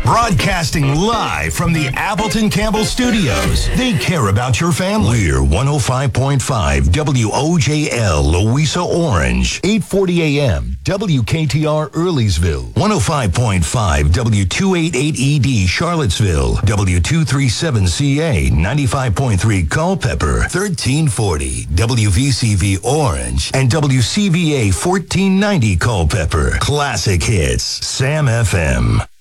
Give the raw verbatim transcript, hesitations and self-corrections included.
Broadcasting live from the Appleton Campbell Studios. They care about your family. We're one oh five point five W O J L, Louisa Orange. eight forty a.m. W K T R Earleysville. one oh five point five W two eighty-eight E D Charlottesville. W two thirty-seven C A ninety-five point three Culpeper. thirteen forty W V C V Orange. And W C V A fourteen ninety Culpeper. Classic hits. Sam F M.